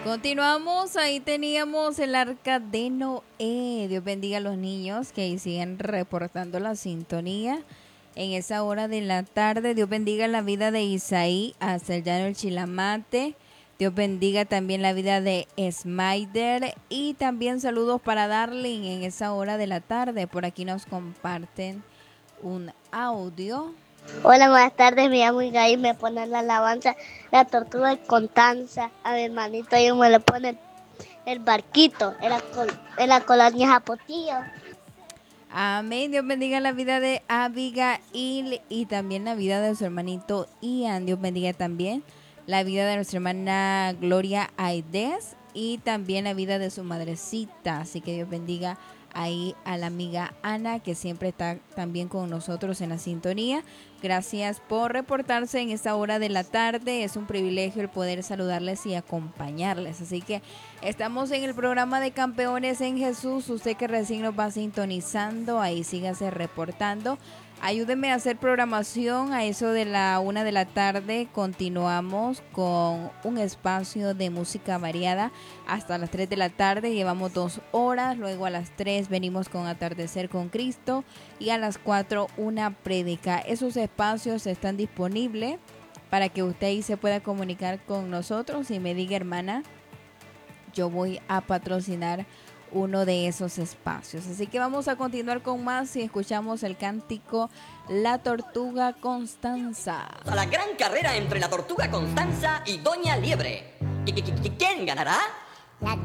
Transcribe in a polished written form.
Continuamos, ahí teníamos el arca de Noé. Dios bendiga a los niños que ahí siguen reportando la sintonía en esa hora de la tarde. Dios bendiga la vida de Isaí hasta el llano del Chilamate. Dios bendiga también la vida de Smider y también saludos para Darling en esa hora de la tarde. Por aquí nos comparten un audio. Hola, buenas tardes, me llamo Igaí, me pone la alabanza, la tortuga de Constanza. A mi hermanito yo me le pone el barquito, en la colonia Japotillo. Amén. Dios bendiga la vida de Abigail y también la vida de su hermanito Ian. Dios bendiga también la vida de nuestra hermana Gloria Aides y también la vida de su madrecita. Así que Dios bendiga ahí a la amiga Ana, que siempre está también con nosotros en la sintonía. Gracias por reportarse en esta hora de la tarde. Es un privilegio el poder saludarles y acompañarles. Así que estamos en el programa de Campeones en Jesús. Usted que recién nos va sintonizando, ahí sígase reportando. Ayúdenme a hacer programación a eso de la 1 de la tarde. Continuamos con un espacio de música variada hasta las 3 de la tarde. Llevamos 2 horas. Luego a las 3 venimos con Atardecer con Cristo. Y a las 4 una prédica. Esos espacios están disponibles para que usted ahí se pueda comunicar con nosotros y me diga, hermana, yo voy a patrocinar uno de esos espacios. Así que vamos a continuar con más y escuchamos el cántico La Tortuga Constanza. A la gran carrera entre la Tortuga Constanza y Doña Liebre. ¿Quién ganará?